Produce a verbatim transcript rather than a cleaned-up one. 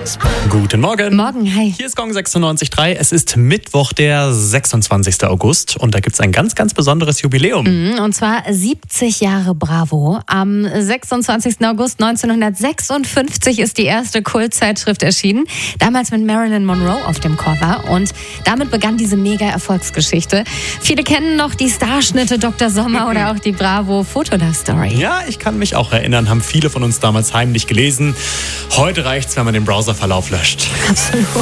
Guten Morgen. Morgen, hi. Hier ist Gong sechsundneunzig Komma drei. Es ist Mittwoch, der sechsundzwanzigster August. Und da gibt es ein ganz, ganz besonderes Jubiläum. Mhm, und zwar siebzig Jahre Bravo. Am sechsundzwanzigsten August neunzehnhundertsechsundfünfzig ist die erste Kultzeitschrift erschienen. Damals mit Marilyn Monroe auf dem Cover. Und damit begann diese Mega-Erfolgsgeschichte. Viele kennen noch die Starschnitte Doktor Sommer oder auch die Bravo Fotolove-Story. Ja, ich kann mich auch erinnern, haben viele von uns damals heimlich gelesen. Heute reicht's, wenn man den Browserverlauf löscht. Absolut.